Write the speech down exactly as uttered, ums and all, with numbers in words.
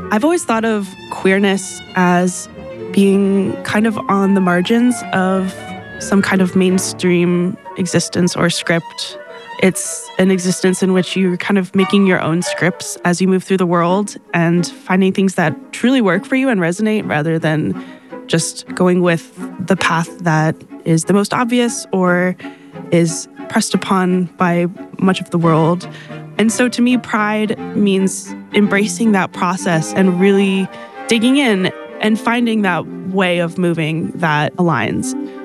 I've always thought of queerness as being kind of on the margins of some kind of mainstream existence or script. It's an existence in which you're kind of making your own scripts as you move through the world and finding things that truly work for you and resonate rather than just going with the path that is the most obvious or is pressed upon by much of the world. And so to me, pride means embracing that process and really digging in and finding that way of moving that aligns.